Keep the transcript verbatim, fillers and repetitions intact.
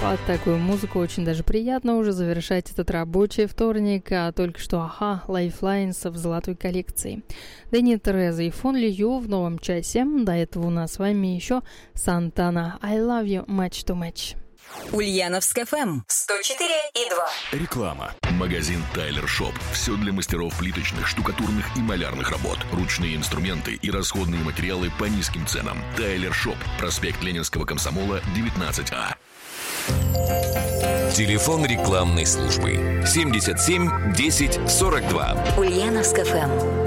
Под такую музыку очень даже приятно уже завершать этот рабочий вторник, а только что Аха, Lifelines в золотой коллекции. Дэнни Тереза и Фон Лию в новом часе. До этого у нас с вами еще Сантана I Love You Much Too Much. Ульяновск эф эм сто четыре и два. Реклама. Магазин Тайлер Шоп. Все для мастеров плиточных, штукатурных и малярных работ. Ручные инструменты и расходные материалы по низким ценам. Тайлер Шоп. Проспект Ленинского комсомола, девятнадцать А. Телефон рекламной службы семьдесят семь десять сорок два. Ульяновск эф эм.